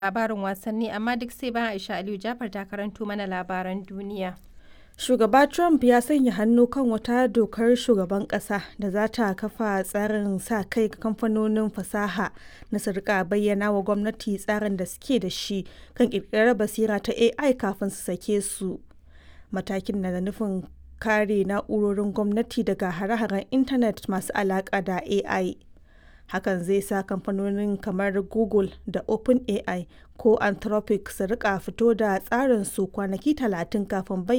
labarin wasanni, amma duk sai bayan Aisha Aliyu Jafar ta karanto mana labaran duniya. Shugaba Trump ya sanya hannu kan wata dokar shugaban ƙasa da za ta kafa tsarin sa-kai ga kamfanonin fasaha na su rika bayyana wa gwamnati tsarin da suke da shi kan ƙirƙirar basira ta AI kafin su sake su. Matakin na da nufin kare na'urorin gwamnati daga hare-haren intanet masu alaƙa da AI. Hakan zai sa kamfanonin kamar Google da OpenAI ko Anthropic su rika fito da tsarin su kwanaki 30 kafin bayyana